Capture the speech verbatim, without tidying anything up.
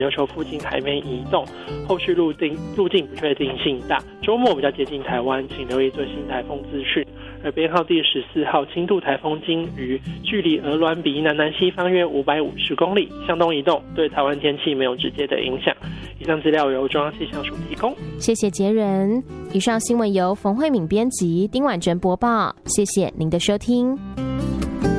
琉球附近海面移动，后续路径路径不确定性大，周末比较接近台湾，请留意最新台风资讯。而编号第十四号轻度台风金鱼，距离鹅銮鼻南南西方约五百五十公里，向东移动，对台湾天气没有直接的影响。以上资料由中央气象署提供。 谢谢杰仁。以上新闻由冯慧敏编辑，丁婉珍播报。谢谢您的收听。